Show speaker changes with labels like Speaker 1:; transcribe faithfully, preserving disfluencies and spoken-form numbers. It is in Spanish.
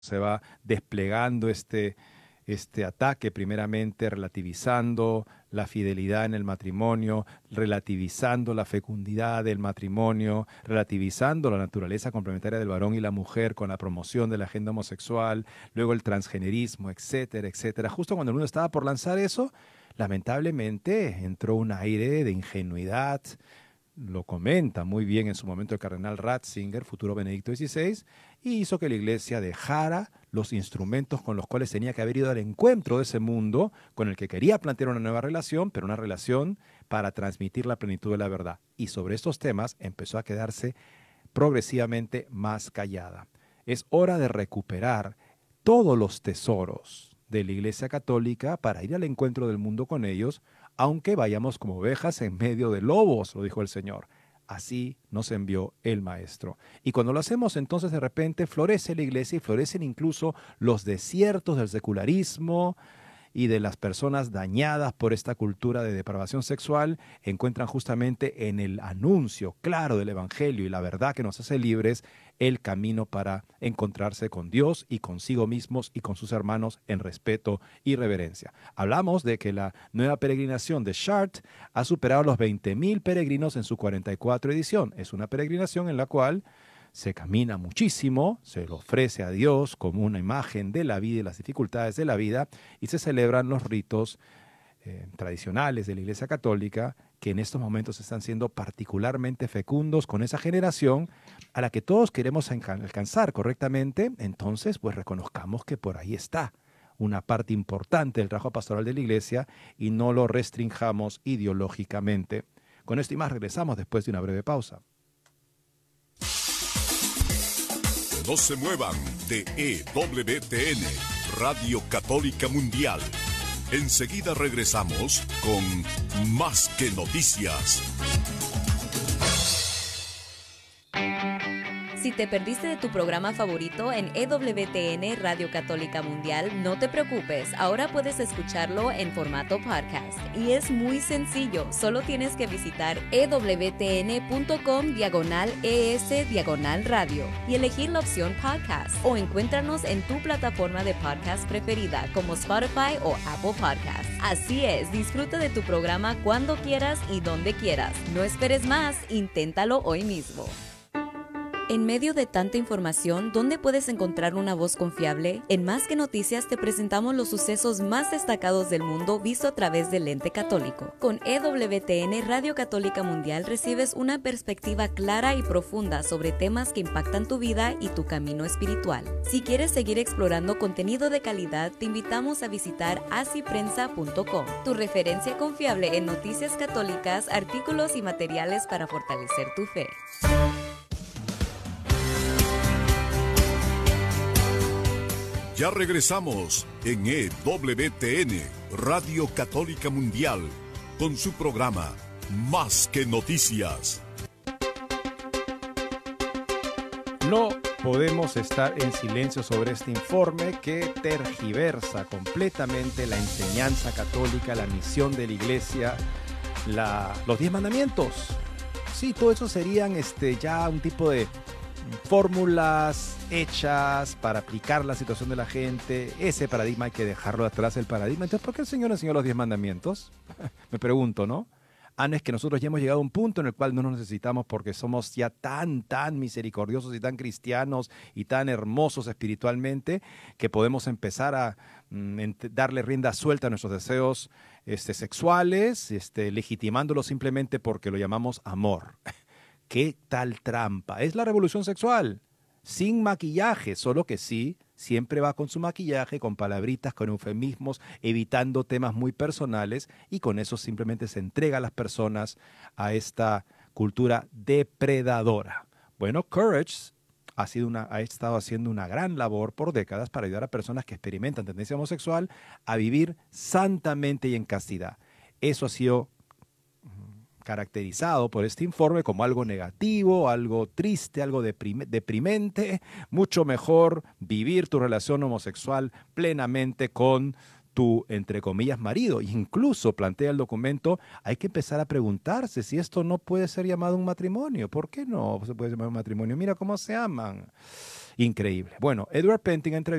Speaker 1: se va desplegando este, este ataque, primeramente relativizando la fidelidad en el matrimonio, relativizando la fecundidad del matrimonio, relativizando la naturaleza complementaria del varón y la mujer con la promoción de la agenda homosexual, luego el transgenerismo, etcétera, etcétera. Justo cuando el mundo estaba por lanzar eso, lamentablemente entró un aire de ingenuidad. Lo comenta muy bien en su momento el cardenal Ratzinger, futuro Benedicto dieciséis, y hizo que la Iglesia dejara los instrumentos con los cuales tenía que haber ido al encuentro de ese mundo, con el que quería plantear una nueva relación, pero una relación para transmitir la plenitud de la verdad. Y sobre estos temas empezó a quedarse progresivamente más callada. Es hora de recuperar todos los tesoros de la Iglesia Católica para ir al encuentro del mundo con ellos, aunque vayamos como ovejas en medio de lobos, lo dijo el Señor. Así nos envió el Maestro. Y cuando lo hacemos, entonces de repente florece la Iglesia y florecen incluso los desiertos del secularismo y de las personas dañadas por esta cultura de depravación sexual, encuentran justamente en el anuncio claro del Evangelio y la verdad que nos hace libres el camino para encontrarse con Dios y consigo mismos y con sus hermanos en respeto y reverencia. Hablamos de que la nueva peregrinación de Chartres ha superado los veinte mil peregrinos en su cuarenta y cuatro edición. Es una peregrinación en la cual se camina muchísimo, se lo ofrece a Dios como una imagen de la vida y las dificultades de la vida, y se celebran los ritos eh, tradicionales de la Iglesia Católica, que en estos momentos están siendo particularmente fecundos con esa generación a la que todos queremos alcanzar correctamente. Entonces, pues reconozcamos que por ahí está una parte importante del trabajo pastoral de la Iglesia y no lo restringamos ideológicamente. Con esto y más regresamos después de una breve pausa.
Speaker 2: No se muevan de E W T N, Radio Católica Mundial. Enseguida regresamos con Más que Noticias.
Speaker 3: Si te perdiste de tu programa favorito en E W T N Radio Católica Mundial, no te preocupes, ahora puedes escucharlo en formato podcast. Y es muy sencillo, solo tienes que visitar ewtn.com diagonal ES diagonal radio y elegir la opción podcast, o encuéntranos en tu plataforma de podcast preferida como Spotify o Apple Podcasts. Así es, disfruta de tu programa cuando quieras y donde quieras. No esperes más, inténtalo hoy mismo. En medio de tanta información, ¿dónde puedes encontrar una voz confiable? En Más que Noticias te presentamos los sucesos más destacados del mundo visto a través del lente católico. Con E W T N Radio Católica Mundial recibes una perspectiva clara y profunda sobre temas que impactan tu vida y tu camino espiritual. Si quieres seguir explorando contenido de calidad, te invitamos a visitar así prensa punto com, tu referencia confiable en noticias católicas, artículos y materiales para fortalecer tu fe.
Speaker 2: Ya regresamos en E W T N, Radio Católica Mundial, con su programa Más que Noticias.
Speaker 1: No podemos estar en silencio sobre este informe que tergiversa completamente la enseñanza católica, la misión de la Iglesia, la, los diez mandamientos. Sí, todo eso serían este, ya un tipo de fórmulas hechas para aplicar la situación de la gente. Ese paradigma hay que dejarlo atrás, el paradigma. Entonces, ¿por qué el Señor enseñó los diez mandamientos? Me pregunto, ¿no? Ah, no, es que nosotros ya hemos llegado a un punto en el cual no nos necesitamos porque somos ya tan, tan misericordiosos y tan cristianos y tan hermosos espiritualmente que podemos empezar a mm, darle rienda suelta a nuestros deseos este, sexuales, este, legitimándolos simplemente porque lo llamamos amor. ¿Qué tal trampa? Es la revolución sexual, sin maquillaje, solo que sí, siempre va con su maquillaje, con palabritas, con eufemismos, evitando temas muy personales, y con eso simplemente se entrega a las personas a esta cultura depredadora. Bueno, Courage ha, sido una, ha estado haciendo una gran labor por décadas para ayudar a personas que experimentan tendencia homosexual a vivir santamente y en castidad. Eso ha sido caracterizado por este informe como algo negativo, algo triste, algo deprime, deprimente. Mucho mejor vivir tu relación homosexual plenamente con tu, entre comillas, marido. Incluso plantea el documento, hay que empezar a preguntarse si esto no puede ser llamado un matrimonio. ¿Por qué no se puede llamar un matrimonio? Mira cómo se aman. increíble. Bueno, Edward Pentin entrevista